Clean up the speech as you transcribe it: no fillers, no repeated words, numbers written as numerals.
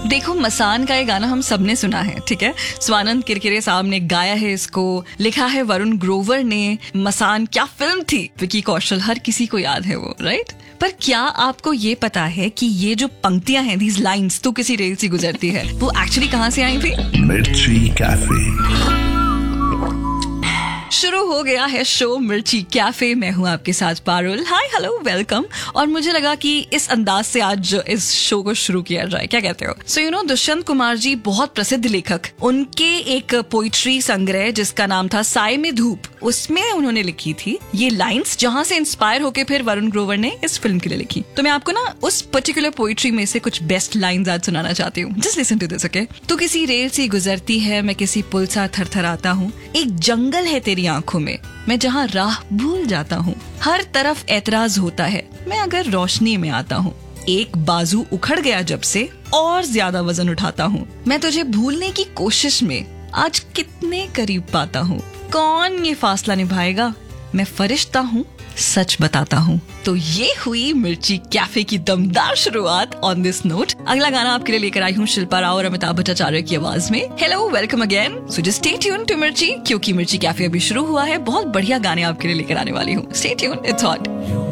देखो, मसान का ये गाना हम सबने सुना है, ठीक है। स्वानंद किरकिरे साहब ने गाया है इसको, लिखा है वरुण ग्रोवर ने। मसान क्या फिल्म थी, विकी कौशल, हर किसी को याद है वो, राइट। पर क्या आपको ये पता है कि ये जो पंक्तियां हैं, दीज लाइन्स, तू किसी रेल से गुजरती है, वो एक्चुअली कहाँ से आई थी? मिर्ची कैफे। शुरू हो गया है शो मिर्ची कैफे। मैं हूं आपके साथ पारुल। हाय, हेलो, वेलकम। और मुझे लगा कि इस अंदाज से आज इस शो को शुरू किया जाए, क्या कहते हो? So you know, Dushyant Kumar ji बहुत प्रसिद्ध लेखक, उनके एक पोइट्री संग्रह जिसका नाम था साय में धूप, उसमें उन्होंने लिखी थी ये लाइंस, जहां से इंस्पायर होके फिर वरुण ग्रोवर ने इस फिल्म के लिए लिखी। तो मैं आपको ना उस पर्टिकुलर पोइट्री में से कुछ बेस्ट लाइंस आज सुनाना चाहती हूँ। Just listen to this, okay. तू किसी रेल से गुजरती है, मैं किसी पुल सा थरथराता हूँ, एक जंगल है तेरी आंखों में, मैं जहाँ राह भूल जाता हूँ, हर तरफ ऐतराज होता है, मैं अगर रोशनी में आता हूँ, एक बाजू उखड़ गया जब से और ज्यादा वजन उठाता हूँ, मैं तुझे भूलने की कोशिश में आज कितने करीब पाता हूँ, कौन ये फासला निभाएगा, मैं फरिश्ता हूँ, सच बताता हूँ। तो ये हुई मिर्ची कैफे की दमदार शुरुआत ऑन दिस नोट। अगला गाना आपके लिए लेकर आई हूँ शिल्पा राव और अमिताभ भट्टाचार्य की आवाज में। Hello, welcome again. So just stay tuned to मिर्ची, क्योंकि मिर्ची कैफे अभी शुरू हुआ है। बहुत बढ़िया गाने आपके लिए लेकर आने वाली हूँ। Stay tuned, it's hot.